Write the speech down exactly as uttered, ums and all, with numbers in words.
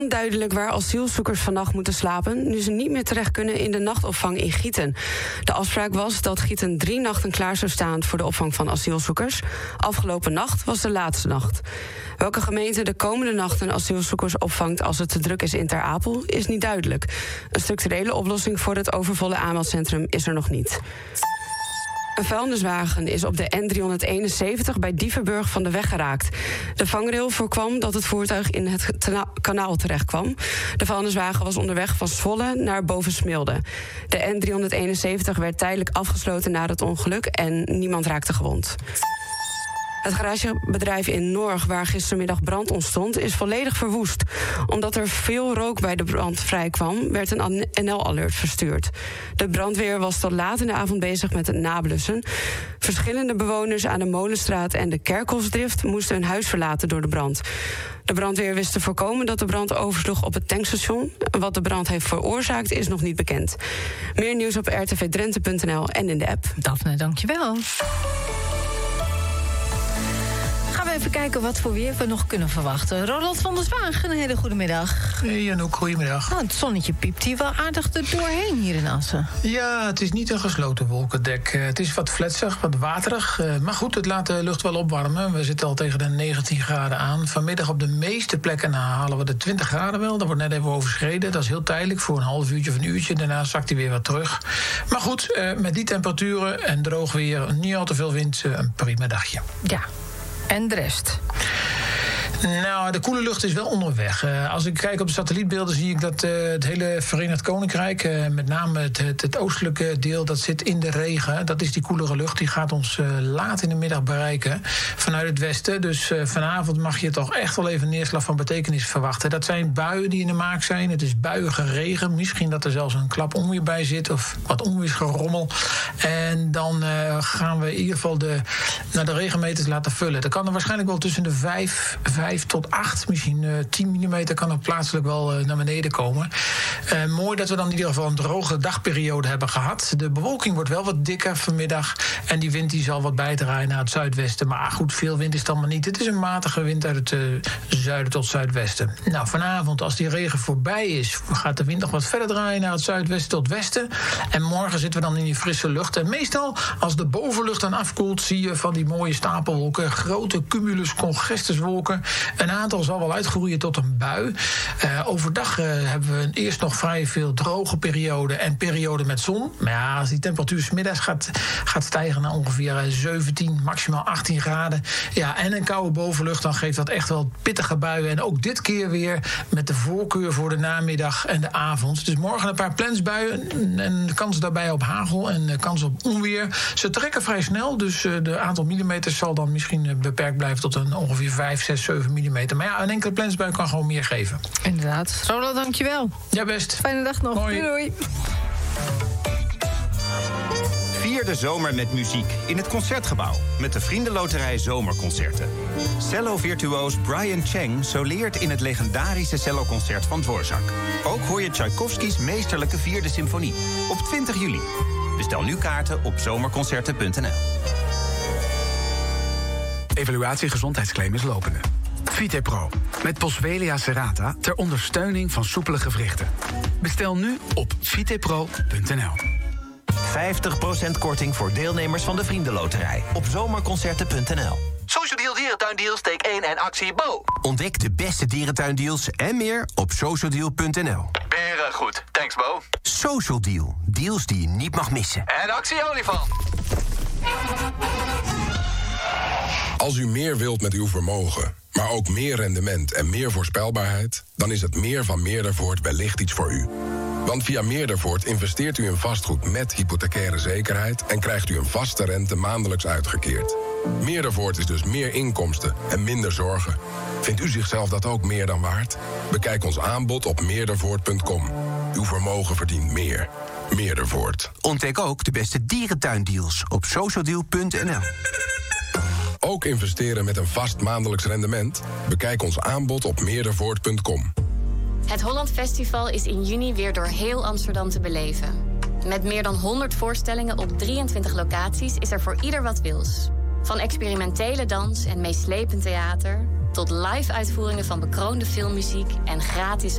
Duidelijk waar asielzoekers vannacht moeten slapen, nu ze niet meer terecht kunnen in de nachtopvang in Gieten. De afspraak was dat Gieten drie nachten klaar zou staan voor de opvang van asielzoekers. Afgelopen nacht was de laatste nacht. Welke gemeente de komende nachten asielzoekers opvangt als het te druk is in Ter Apel, is niet duidelijk. Een structurele oplossing voor het overvolle aanmeldcentrum is er nog niet. Een vuilniswagen is op de N driehonderdeenenzeventig bij Dievenburg van de weg geraakt. De vangrail voorkwam dat het voertuig in het tena- kanaal terechtkwam. De vuilniswagen was onderweg van Zwolle naar Bovensmilde. De N driehonderdeenenzeventig werd tijdelijk afgesloten na het ongeluk en niemand raakte gewond. Het garagebedrijf in Norg, waar gistermiddag brand ontstond, is volledig verwoest. Omdat er veel rook bij de brand vrijkwam, werd een N L-alert verstuurd. De brandweer was tot laat in de avond bezig met het nablussen. Verschillende bewoners aan de Molenstraat en de Kerkhofsdrift moesten hun huis verlaten door de brand. De brandweer wist te voorkomen dat de brand oversloeg op het tankstation. Wat de brand heeft veroorzaakt is nog niet bekend. Meer nieuws op r t v drenthe punt n l en in de app. Daphne, dankjewel. Gaan we even kijken wat voor weer we nog kunnen verwachten. Roland van der Zwaag, een hele goede middag. Hey Anouk, goedemiddag. Nou, het zonnetje piept hier wel aardig er doorheen hier in Assen. Ja, het is niet een gesloten wolkendek. Uh, het is wat fletsig, wat waterig. Uh, maar goed, het laat de lucht wel opwarmen. We zitten al tegen de negentien graden aan. Vanmiddag op de meeste plekken halen we de twintig graden wel. Dat wordt net even overschreden. Dat is heel tijdelijk, voor een half uurtje of een uurtje. Daarna zakt hij weer wat terug. Maar goed, uh, met die temperaturen en droog weer, niet al te veel wind, uh, een prima dagje. Ja. En de rest? Nou, de koele lucht is wel onderweg. Uh, als ik kijk op de satellietbeelden zie ik dat uh, het hele Verenigd Koninkrijk, uh, met name het, het, het oostelijke deel, dat zit in de regen. Dat is die koelere lucht. Die gaat ons uh, laat in de middag bereiken vanuit het westen. Dus uh, vanavond mag je toch echt wel even neerslag van betekenis verwachten. Dat zijn buien die in de maak zijn. Het is buiige regen. Misschien dat er zelfs een klap onweer bij zit of wat onweersgerommel. En dan uh, gaan we in ieder geval de, nou, de regenmeters laten vullen. Dat kan er waarschijnlijk wel tussen de vijf, vijf tot acht, misschien uh, tien millimeter kan er plaatselijk wel uh, naar beneden komen. Uh, mooi dat we dan in ieder geval een droge dagperiode hebben gehad. De bewolking wordt wel wat dikker vanmiddag en die wind die zal wat bijdraaien naar het zuidwesten. Maar goed, veel wind is het allemaal niet. Het is een matige wind uit het uh, zuiden tot zuidwesten. Nou, vanavond, als die regen voorbij is, gaat de wind nog wat verder draaien naar het zuidwesten tot westen. En morgen zitten we dan in die frisse lucht. En meestal, als de bovenlucht dan afkoelt, zie je van die mooie stapelwolken, grote cumulus congestuswolken. Een aantal zal wel uitgroeien tot een bui. Uh, overdag uh, hebben we eerst nog vrij veel droge perioden en perioden met zon. Maar ja, als die temperatuur 's middags gaat, gaat stijgen naar ongeveer zeventien, maximaal achttien graden. Ja, en een koude bovenlucht, dan geeft dat echt wel pittige buien. En ook dit keer weer met de voorkeur voor de namiddag en de avond. Dus morgen een paar plensbuien en kans daarbij op hagel en kans op onweer. Ze trekken vrij snel, dus uh, de aantal millimeters zal dan misschien beperkt blijven tot een ongeveer vijf, zes, zeven millimeter. Maar ja, een enkele plensbui kan gewoon meer geven. Inderdaad. Roland, dankjewel. Ja, best. Fijne dag nog. Hoi. Doei, doei. Vier de zomer met muziek in het Concertgebouw met de Vriendenloterij Zomerconcerten. Cello-virtuoos Brian Cheng soleert in het legendarische celloconcert van Dvorak. Ook hoor je Tchaikovskys meesterlijke vierde symfonie op twintig juli. Bestel nu kaarten op zomerconcerten punt n l. Evaluatie gezondheidsclaim is lopende. Vitepro, met Boswellia serrata ter ondersteuning van soepele gewrichten. Bestel nu op vitepro punt n l. vijftig procent korting voor deelnemers van de Vriendenloterij op zomerconcerten punt n l. Social Deal Dierentuindeal steek één en actie Bo. Ontdek de beste dierentuindeals en meer op social deal punt n l. Beren goed, thanks Bo. Social Deal, deals die je niet mag missen. En actie Olifant. Als u meer wilt met uw vermogen, maar ook meer rendement en meer voorspelbaarheid, dan is het meer van Meerdervoort wellicht iets voor u. Want via Meerdervoort investeert u in vastgoed met hypothecaire zekerheid en krijgt u een vaste rente maandelijks uitgekeerd. Meerdervoort is dus meer inkomsten en minder zorgen. Vindt u zichzelf dat ook meer dan waard? Bekijk ons aanbod op meerdervoort punt com. Uw vermogen verdient meer. Meerdervoort. Ontdek ook de beste dierentuindeals op social deal punt n l. Ook investeren met een vast maandelijks rendement? Bekijk ons aanbod op meerdervoort punt com. Het Holland Festival is in juni weer door heel Amsterdam te beleven. Met meer dan honderd voorstellingen op drieëntwintig locaties is er voor ieder wat wils. Van experimentele dans en meeslepend theater tot live-uitvoeringen van bekroonde filmmuziek en gratis